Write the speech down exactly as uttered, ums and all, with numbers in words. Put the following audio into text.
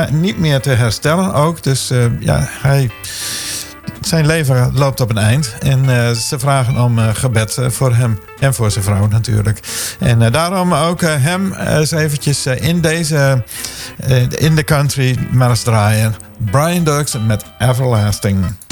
bijna niet meer te herstellen ook. Dus uh, ja, hij, zijn leven loopt op een eind. En uh, ze vragen om uh, gebed uh, voor hem en voor zijn vrouw natuurlijk. En uh, daarom ook uh, hem uh, eens eventjes uh, in deze, uh, in de country maar eens draaien. Brian Dux met Everlasting.